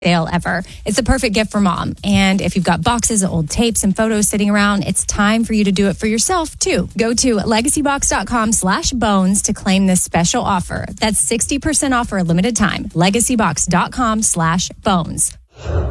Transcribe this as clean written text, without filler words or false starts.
sale ever. It's the perfect gift for mom. And if you've got boxes of old tapes and photos sitting around, it's time for you to do it for yourself too. Go to legacybox.com/bones to claim this special offer. That's 60% off for a limited time. legacybox.com/bones.